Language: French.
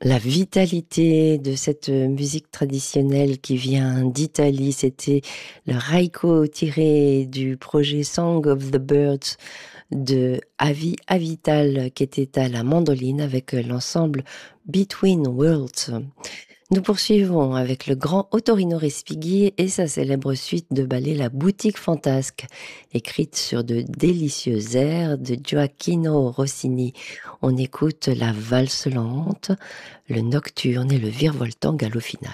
La vitalité de cette musique traditionnelle qui vient d'Italie, c'était le raiko tiré du projet Song of the Birds de Avi Avital qui était à la mandoline avec l'ensemble Between Worlds. Nous poursuivons avec le grand Ottorino Respighi et sa célèbre suite de ballets La Boutique Fantasque, écrite sur de délicieux airs de Gioacchino Rossini. On écoute la valse lente, le nocturne et le virevoltant galop final.